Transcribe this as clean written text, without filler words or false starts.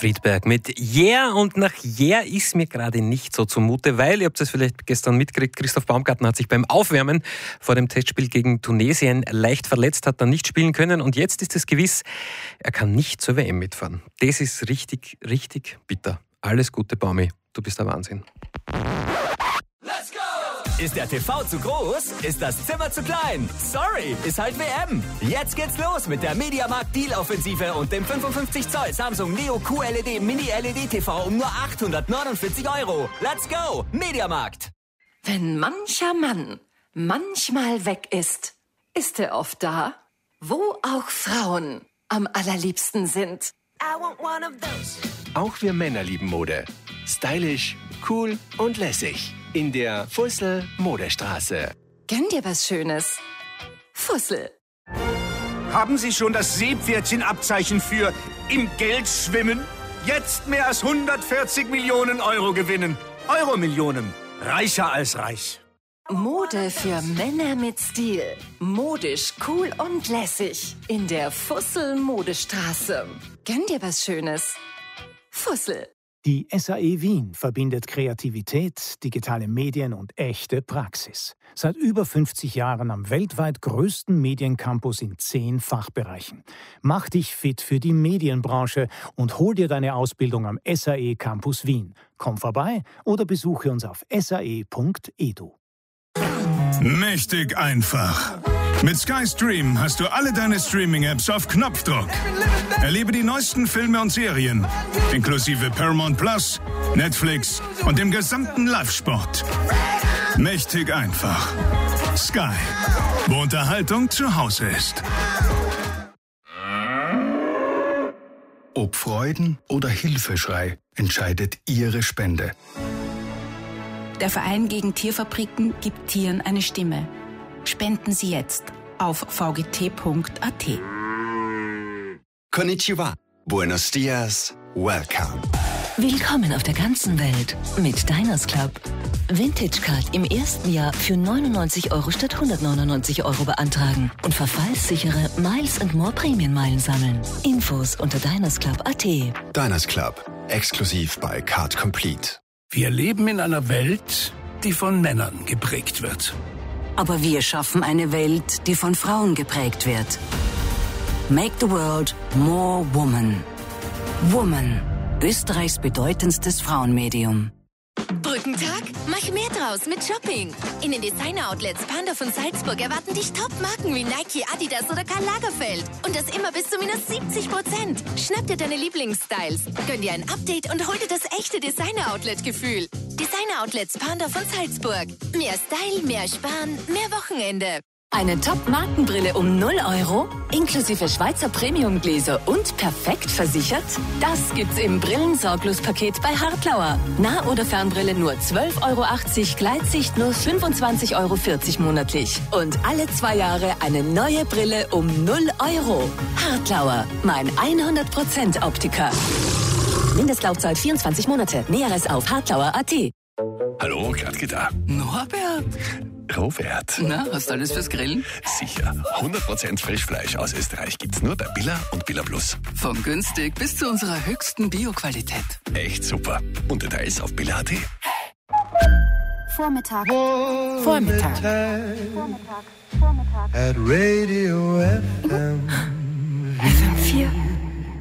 Friedberg mit Yeah, und nach Yeah ist mir gerade nicht so zumute, weil, ihr habt es vielleicht gestern mitgekriegt, Christoph Baumgartner hat sich beim Aufwärmen vor dem Testspiel gegen Tunesien leicht verletzt, hat dann nicht spielen können und jetzt ist es gewiss, er kann nicht zur WM mitfahren. Das ist richtig, richtig bitter. Alles Gute, Baumi, du bist der Wahnsinn. Ist der TV zu groß? Ist das Zimmer zu klein? Sorry, ist halt WM. Jetzt geht's los mit der Mediamarkt Deal-Offensive und dem 55 Zoll Samsung Neo QLED Mini LED TV um nur 849 €. Let's go, Mediamarkt. Wenn mancher Mann manchmal weg ist, ist er oft da, wo auch Frauen am allerliebsten sind. Auch wir Männer lieben Mode. Stylisch, cool und lässig. In der Fussel Modestraße. Gönn dir was Schönes. Fussel. Haben Sie schon das Seepferdchenabzeichen für im Geld schwimmen? Jetzt mehr als 140 Millionen € gewinnen. Euromillionen. Reicher als reich. Mode für Männer mit Stil. Modisch, cool und lässig. In der Fussel Modestraße. Gönn dir was Schönes. Fussel. Die SAE Wien verbindet Kreativität, digitale Medien und echte Praxis. Seit über 50 Jahren am weltweit größten Mediencampus in 10 Fachbereichen. Mach dich fit für die Medienbranche und hol dir deine Ausbildung am SAE Campus Wien. Komm vorbei oder besuche uns auf sae.edu. Mächtig einfach. Mit Sky Stream hast du alle deine Streaming-Apps auf Knopfdruck. Erlebe die neuesten Filme und Serien, inklusive Paramount Plus, Netflix und dem gesamten Live-Sport. Mächtig einfach. Sky, wo Unterhaltung zu Hause ist. Ob Freuden oder Hilfeschrei entscheidet Ihre Spende. Der Verein gegen Tierfabriken gibt Tieren eine Stimme. Spenden Sie jetzt auf vgt.at. Konnichiwa, Buenos Dias, welcome. Willkommen auf der ganzen Welt mit Diners Club. Vintage Card im ersten Jahr für 99 € statt 199 € beantragen und verfallssichere Miles & More Prämienmeilen sammeln. Infos unter dinersclub.at. Diners Club, exklusiv bei Card Complete. Wir leben in einer Welt, die von Männern geprägt wird. Aber wir schaffen eine Welt, die von Frauen geprägt wird. Make the world more woman. Woman, Österreichs bedeutendstes Frauenmedium. Brückentag? Mach mehr draus mit Shopping. In den Designer-Outlets Panda von Salzburg erwarten dich Top-Marken wie Nike, Adidas oder Karl Lagerfeld. Und das immer bis zu minus 70%. Schnapp dir deine Lieblingsstyles, gönn dir ein Update und hol dir das echte Designer-Outlet-Gefühl. Designer-Outlets Panda von Salzburg. Mehr Style, mehr Sparen, mehr Wochenende. Eine Top-Markenbrille um 0 €, inklusive Schweizer Premium-Gläser und perfekt versichert? Das gibt's im Brillensorglos-Paket bei Hartlauer. Nah- oder Fernbrille nur 12,80 €, Gleitsicht nur 25,40 € monatlich. Und alle 2 Jahre eine neue Brille um 0 €. Hartlauer, mein 100% Optiker. Mindestlaufzeit 24 Monate. Näheres auf hartlauer.at. Hallo, Gradke da. Norbert? Robert. Na, hast du alles fürs Grillen? Sicher. 100% Frischfleisch aus Österreich gibt's nur bei Billa und Billa Plus. Von günstig bis zu unserer höchsten Bio-Qualität. Echt super. Und Details auf billa.at. Vormittag. At Radio FM. FM4.